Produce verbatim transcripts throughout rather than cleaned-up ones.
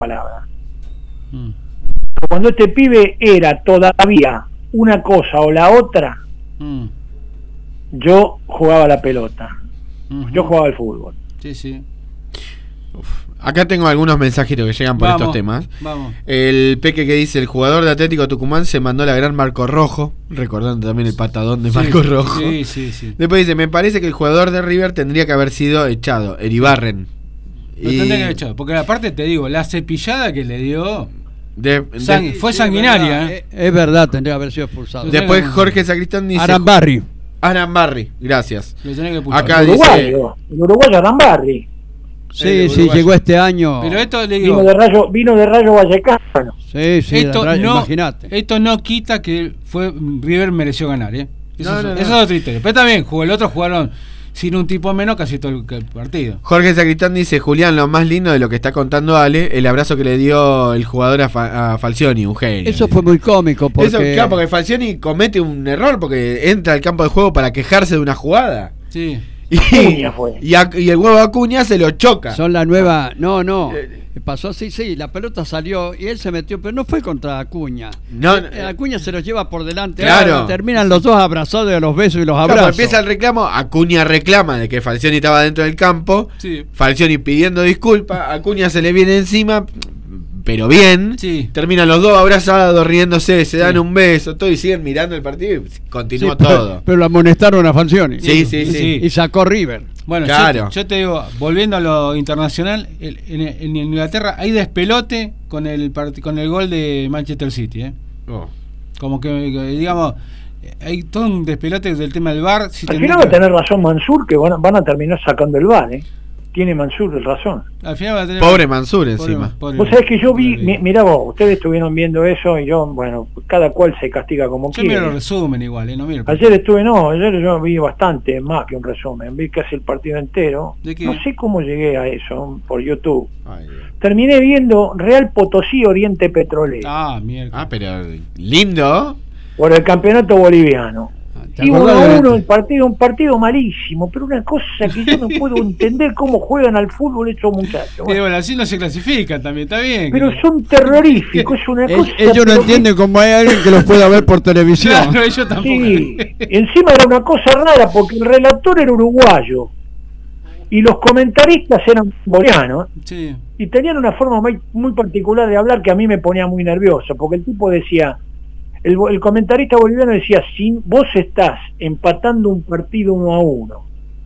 palabra. Mm. Cuando este pibe era todavía una cosa o la otra, mm. yo jugaba la pelota. Uh-huh. Yo jugaba al fútbol. Sí, sí. Uf. Acá tengo algunos mensajitos que llegan por vamos, estos temas. Vamos. El Peque que dice: el jugador de Atlético Tucumán se mandó la gran Marco Rojo, recordando también el patadón de sí, Marco Rojo. Sí, sí, sí. Después dice: me parece que el jugador de River tendría que haber sido echado, Eribarren. Lo y... tendría que haber echado, porque aparte te digo, la cepillada que le dio de, de, Sang- fue sí, sanguinaria. Es verdad, ¿eh? es verdad, tendría que haber sido expulsado. Después Jorge Sacristán dice: Arambarri. Arambarri, gracias. Acá el uruguayo, dice el uruguayo Arambarri. Sí, sí, llegó este año. Pero esto le digo, vino de Rayo, vino de Rayo Vallecano. Sí, sí, esto Rayo, no, imagínate. Esto no quita que fue River mereció ganar, ¿eh? Eso, no, no, es, no. eso es otro criterio. Pero también jugó el otro, jugaron sin un tipo menos casi todo el, el partido. Jorge Sacristán dice: Julián, lo más lindo de lo que está contando Ale, el abrazo que le dio el jugador a, Fa- a Falcioni, un genio. Eso fue muy cómico porque... Eso, claro, porque Falcioni comete un error porque entra al campo de juego para quejarse de una jugada. Sí. Y, fue. y, a, y el huevo Acuña se lo choca. Son la nueva... No, no. Pasó así, sí, la pelota salió y él se metió, pero no fue contra Acuña. No, Acuña se los lleva por delante. Claro. Ahora terminan los dos abrazados de los besos y los abrazos. Claro, empieza el reclamo, Acuña reclama de que Falcioni estaba dentro del campo. Sí. Falcioni pidiendo disculpas, Acuña se le viene encima, pero bien. Sí. Terminan los dos abrazados, riéndose, se dan sí. un beso, todo y siguen mirando el partido y continuó sí, pero, todo. Pero lo amonestaron a Falcioni. Sí, sí, sí. sí. Y sacó River. Bueno, claro. yo, yo te digo, volviendo a lo internacional, el, en, en Inglaterra hay despelote con el con el gol de Manchester City, ¿eh? Oh. Como que, digamos, hay todo un despelote del tema del V A R. Si Al final va a tener razón Mansur, que van a, van a terminar sacando el V A R, ¿eh? Tiene Mansur razón. Al final va a tener pobre Mansur encima. Pobre, pobre, vos sabés que yo vi, mi, mirá vos, ustedes estuvieron viendo eso y yo, bueno, cada cual se castiga como yo quiere. Yo miro el resumen igual, ¿eh? No miro. Ayer estuve, no, ayer yo vi bastante más que un resumen, vi casi el partido entero. No sé cómo llegué a eso por YouTube. Ay, terminé viendo Real Potosí Oriente Petrolero. Ah, mierda. Ah, pero lindo. Por el campeonato boliviano. Y uno a uno el partido, un partido malísimo, pero una cosa que yo no puedo entender cómo juegan al fútbol estos muchachos. Bueno, pero bueno, así no se clasifican también, está bien. Pero son terroríficos, es una cosa. Ellos no entienden cómo hay alguien que los pueda ver por televisión. Claro, ellos tampoco. Sí, encima era una cosa rara porque el relator era uruguayo y los comentaristas eran bolivianos. Sí. Y tenían una forma muy, muy particular de hablar que a mí me ponía muy nervioso, porque el tipo decía... El, el comentarista boliviano decía: si vos estás empatando un partido uno a uno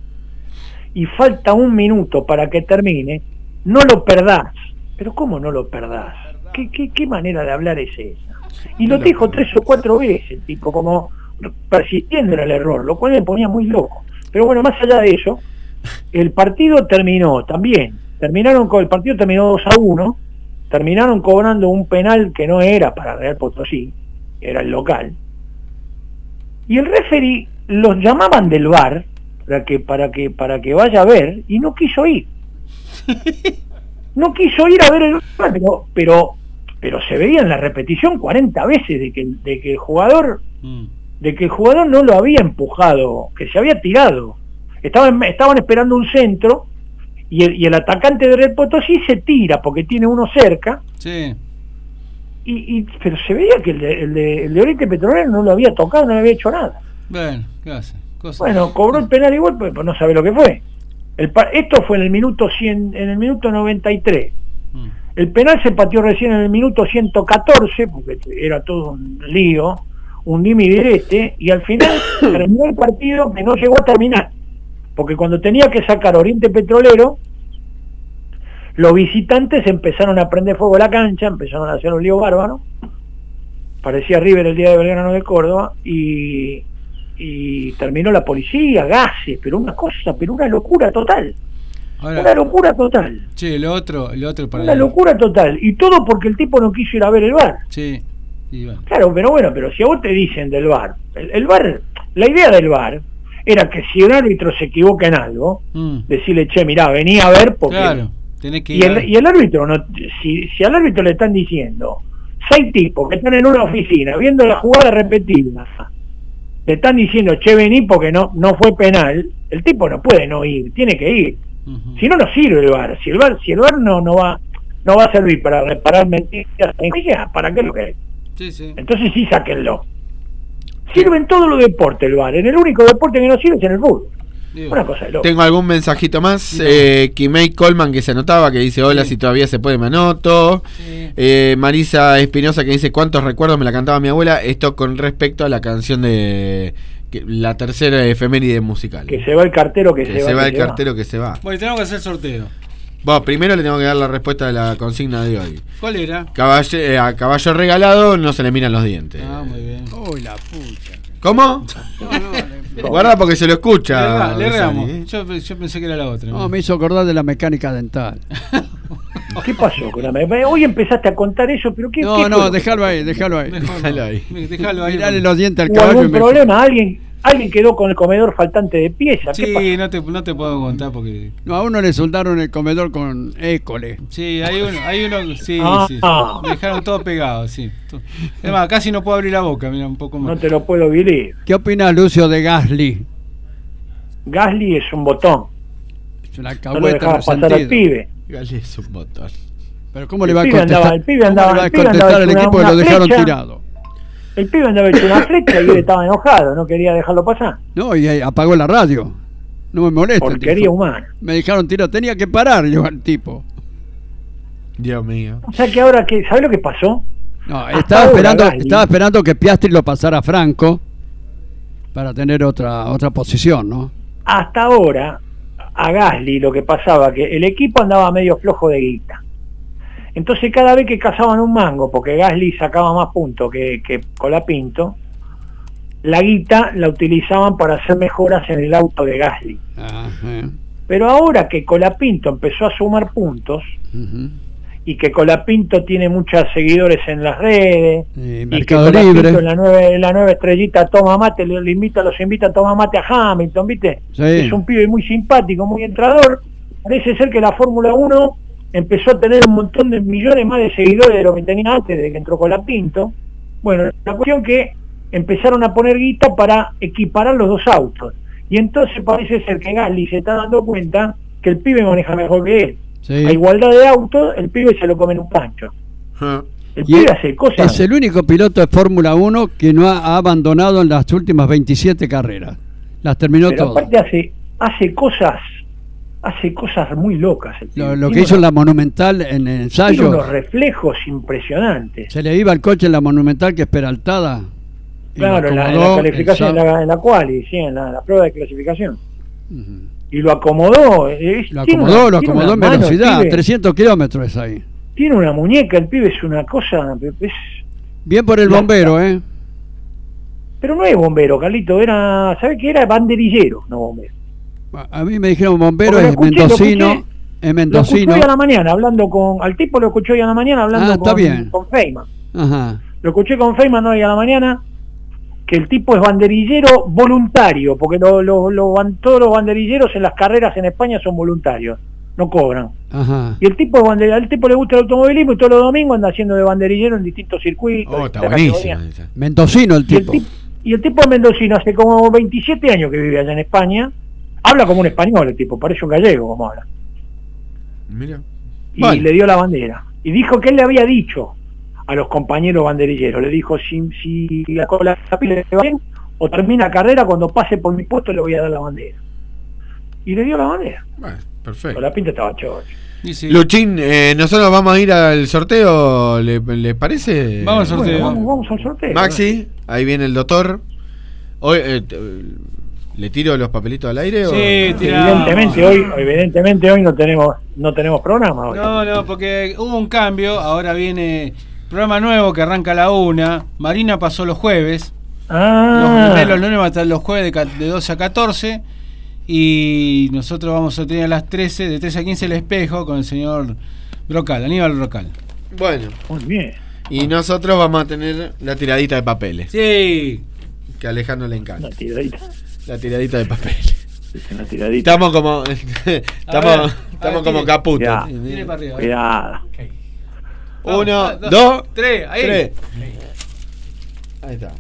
y falta un minuto para que termine, no lo perdás. Pero ¿cómo no lo perdás? ¿Qué, qué, qué manera de hablar es esa? Y lo dijo tres o cuatro veces el tipo, como persistiendo en el error, lo cual me ponía muy loco. Pero bueno, más allá de eso, el partido terminó también. Terminaron con el partido terminó dos a uno, terminaron cobrando un penal que no era para Real Potosí, era el local, y el referee los llamaban del V A R para que para que para que vaya a ver y no quiso ir no quiso ir a ver el V A R, pero pero, pero se veía en la repetición cuarenta veces de que, de que el jugador mm. de que el jugador no lo había empujado, que se había tirado, estaban, estaban esperando un centro y el, y el atacante de Real Potosí se tira porque tiene uno cerca. Sí. Y, y, pero se veía que el de, el, de, el de Oriente Petrolero no lo había tocado, no le había hecho nada. Bueno, ¿qué hace? Cosas. Bueno, cobró el penal igual, pues, pues no sabe lo que fue. El, esto fue en el minuto cien, en el minuto noventa y tres. Mm. El penal se pateó recién en el minuto ciento catorce, porque era todo un lío, un dime y direte, y al final terminó el partido que no llegó a terminar. Porque cuando tenía que sacar Oriente Petrolero, los visitantes empezaron a prender fuego a la cancha, empezaron a hacer un lío bárbaro, parecía River el día de Belgrano de Córdoba, y, y terminó la policía, gases, pero una cosa, pero una locura total. Ahora, una locura total. Sí, lo otro, lo otro para una locura total, y todo porque el tipo no quiso ir a ver el V A R. Sí. Y bueno. Claro, pero bueno, pero si a vos te dicen del V A R, el, el V A R, la idea del V A R era que si un árbitro se equivoca en algo, mm. decirle, che, mirá, vení a ver porque... Claro. Que y, el, y el árbitro, no, si, si al árbitro le están diciendo seis tipos que están en una oficina viendo la jugada repetida, le están diciendo, che, vení porque no, no fue penal, el tipo no puede no ir, tiene que ir. Uh-huh. Si no, no sirve el V A R. Si el V A R, si el V A R no, no va, no va a servir para reparar mentiras, ¿para qué lo que es? Sí, sí. Entonces sí, sáquenlo. Sirve en todos los deportes el V A R, en el único deporte que no sirve es en el fútbol. Digo, Una cosa de loco. Tengo algún mensajito más. Sí. Eh, Kimei Coleman que se anotaba, que dice hola, Sí. si todavía se puede me anoto. Sí. Eh, Marisa Espinosa que dice cuántos recuerdos me la cantaba mi abuela. Esto con respecto a la canción de que, la tercera efeméride musical. Que se va el cartero, que, Que se, se va, va que el se cartero que se va. Bueno, tenemos que hacer sorteo. Bueno, primero le tengo que dar la respuesta de la consigna de hoy. ¿Cuál era? Caballo, eh, a caballo regalado no se le miran los dientes. Ah, muy bien. Uy, la pucha. ¿Cómo? No, no, le- Guarda porque se lo Le escucha. erra- le erramos. Besani, ¿eh? Yo, yo pensé que era la otra. no, me hizo acordar de la mecánica dental. ¿Qué pasó con la me- Hoy empezaste a contar eso, pero ¿qué? No, qué no, fue? déjalo ahí, déjalo ahí. Déjalo ahí. Déjalo ahí. Mirale los dientes al ¿Hubo caballo. y algún me- problema? ¿Alguien, alguien quedó con el comedor faltante de pieza? ¿Qué pasó? Sí, no te, no te puedo contar porque... No, a uno le soldaron el comedor con école. Sí, hay uno, hay uno, sí, Ah. sí. Dejaron todo pegado, sí. Es más, casi no puedo abrir la boca, mira, un poco más. No te lo puedo vivir. ¿Qué opina Lucio de Gasly? Gasly es un botón. Es una No lo cahueta dejaba pasar al resentido. pibe. Gale es un botón. Pero ¿cómo le El va a pibe contestar? andaba- el pibe ¿Cómo andaba- le va a el pibe contestar andaba al con equipo una- que lo una dejaron flecha. tirado? El pibe andaba hecho una flecha y él estaba enojado, no quería dejarlo pasar. No, y ahí apagó la radio. No me molesta. el Porquería tipo. humana. Me dejaron tirado. Tenía que parar yo al tipo. Dios mío. O sea que ahora, que ¿sabes lo que pasó? No, Hasta estaba ahora, esperando, Gasly. estaba esperando que Piastri lo pasara a Franco para tener otra otra posición, ¿no? Hasta ahora, a Gasly lo que pasaba, que el equipo andaba medio flojo de guita. Entonces cada vez que cazaban un mango, porque Gasly sacaba más puntos que, que Colapinto, la guita la utilizaban para hacer mejoras en el auto de Gasly. Ah, eh. Pero ahora que Colapinto empezó a sumar puntos, Ujú. y que Colapinto tiene muchos seguidores en las redes, Eh, y que Mercado Colapinto Libre. en la nueve, en la nueva estrellita toma mate, le, le invita, los invita a tomar mate a Hamilton, ¿viste? Sí. Es un pibe muy simpático, muy entrador. Parece ser que la Fórmula uno empezó a tener un montón de millones más de seguidores de lo que tenía antes de que entró Colapinto. Bueno, la cuestión que empezaron a poner guita para equiparar los dos autos. Y entonces parece ser que Gasly se está dando cuenta que el pibe maneja mejor que él. Sí. A igualdad de autos, el pibe se lo come en un pancho. Ah. El Y pibe es- hace cosas. Es el único piloto de Fórmula uno que no ha, ha abandonado en las últimas veintisiete carreras. Las terminó pero todas. aparte hace, hace cosas, hace cosas muy locas. El pibe. Lo, lo que Tiene hizo en unos- la Monumental en el tiene ensayo, unos reflejos impresionantes. se le iba el coche en la Monumental que es peraltada. y lo Claro, en la, en la acomodó, calificación, en el sa- la, en la quali, sí, en la, la prueba de clasificación. Ujú. Y lo acomodó. es- Lo tiene acomodó, una- lo tiene acomodó en una mano, el velocidad, pibe. trescientos kilómetros es ahí. Tiene una muñeca, el pibe es una cosa. Es, Bien por el La- bombero, ¿eh? pero no es bombero, Carlito, era, ¿sabe qué era? Banderillero, no bombero. A mí me dijeron bombero, Porque lo es escuché, lo mendocino, escuché. es Lo mendocino. escuché hoy a la mañana hablando con. Al tipo lo escuché hoy a la mañana hablando Ah, está con, bien. con Feynman. Ajá. Lo escuché con Feynman hoy a la mañana, que el tipo es banderillero voluntario, porque lo, lo, lo- van- todos los banderilleros en las carreras en España son voluntarios, no cobran. Ajá. Y el tipo es bander- al tipo le gusta el automovilismo y todos los domingos anda haciendo de banderillero en distintos circuitos. Oh, está distintas buenísimo. categorías. esa. Mendocino el Y el, tipo. tip- y el tipo es mendocino, hace como veintisiete años que vive allá en España. Habla como un español el tipo, parece un gallego como habla. Mira. Y Bueno. le dio la bandera. Y dijo que él le había dicho a los compañeros banderilleros, le dijo, si, si la cola le va bien, o termina carrera, cuando pase por mi puesto le voy a dar la bandera. Y le dio la bandera. Bueno, perfecto. Con la pinta estaba chorro. Y sí. Luchín, eh, nosotros vamos a ir al sorteo, ¿le, les parece? Vamos al sorteo. Bueno, vamos, vamos al sorteo. Maxi, ahí viene el doctor. Hoy, eh, t- ¿le tiro los papelitos al aire? o? Sí, tira. Evidentemente hoy, evidentemente hoy no tenemos, no tenemos programa hoy. No, no, porque hubo un cambio, ahora viene programa nuevo que arranca a la una. Marina pasó los jueves. Ah, Los lunes, los lunes va a estar los jueves de, ca- de doce a catorce. Y nosotros vamos a tener a las trece, de trece a quince el espejo con el señor Brocal, Aníbal Brocal. Bueno, muy bien. y nosotros vamos a tener la tiradita de papeles, Sí. que a Alejandro le encanta. Una tiradita. La tiradita de papeles. Una tiradita. Estamos como ver, estamos, a estamos ver, como tire. caputos. Ya. Tire para arriba. Cuidado. Uno, Vamos, dos, dos, tres, ahí. tres. Ahí está.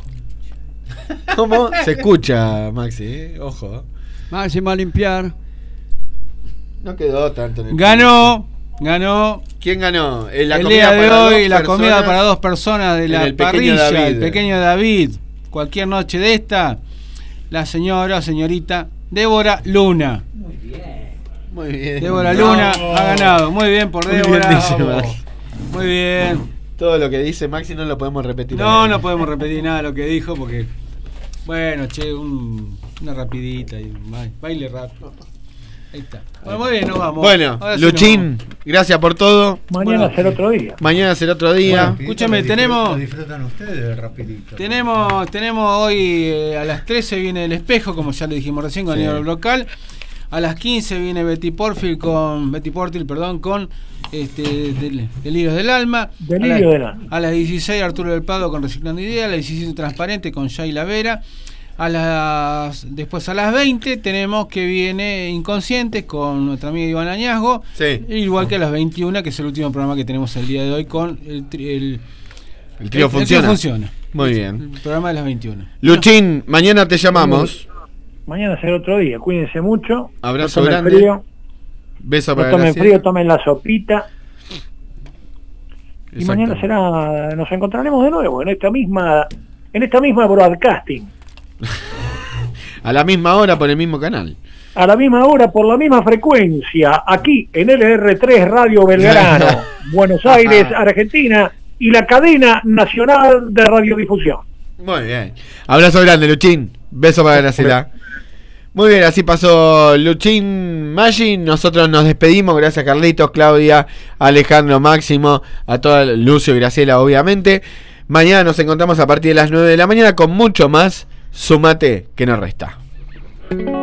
¿Cómo? Se escucha, Maxi, ¿eh? Ojo. Máximo a limpiar. No quedó tanto en el Ganó, ganó ¿Quién ganó? Eh, la el comida día de para hoy, dos la personas, comida para dos personas de la el pequeño parrilla, David. el pequeño David. Cualquier noche de esta, la señora o señorita Débora Luna. Muy bien. Muy bien. Débora No. Luna ha ganado. Muy bien por Muy bien, Débora. dice Vamos. Maxi. Muy bien. Todo lo que dice Maxi no lo podemos repetir. No, no podemos repetir nada de lo que dijo porque, bueno, che, un, una rapidita y un ba- baile rápido. Ahí está. Bueno, muy bien, nos vamos. Bueno, Ahora sí Luchín, nos vamos. gracias por todo. Mañana Bueno. será otro día. Mañana será otro día. Bueno, escúchame, Lo disfrutan- tenemos- Lo disfrutan ustedes rapidito. Tenemos, tenemos hoy eh, a las trece viene El Espejo, como ya le dijimos recién, con Sí. el nivel local. A las quince viene Betty Portil con Betty Portil, perdón, con este del, Delirios del Alma. Delirio a la- del Alma. A las dieciséis Arturo del Prado con Reciclando Ideas, a las diecisiete Transparente con Shayla Vera. A las después a las veinte tenemos que viene Inconscientes con nuestra amiga Ivana Añazgo. Sí. Igual que a las veintiuna, que es el último programa que tenemos el día de hoy con el tri- el, El trío el- el funciona. funciona. Muy bien. El programa de las veintiuna. Luchín, mañana te llamamos. Mañana será otro día. Cuídense mucho. Abrazo no tomen grande. Frío, Beso no para tomen Graciela. frío, tomen la sopita. Y Exacto. mañana será, nos encontraremos de nuevo en esta misma, en esta misma broadcasting. A la misma hora por el mismo canal. A la misma hora, por la misma frecuencia, aquí en L R tres Radio Belgrano, Buenos Aires, Argentina, y la cadena nacional de radiodifusión. Muy bien. Abrazo grande, Luchín. Beso para Graciela. Muy bien, así pasó Luchín Maggi. Nosotros nos despedimos. Gracias, Carlitos, Claudia, Alejandro, Máximo, a toda Lucio y Graciela, obviamente. Mañana nos encontramos a partir de las nueve de la mañana con mucho más. Súmate, que no resta.